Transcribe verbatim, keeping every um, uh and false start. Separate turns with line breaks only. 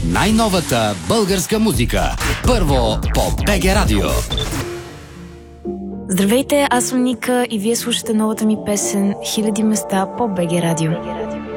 Най-новата българска музика. Първо по БГ Радио.
Здравейте, аз съм Ника и вие слушате новата ми песен «Хиляди места» по БГ Радио.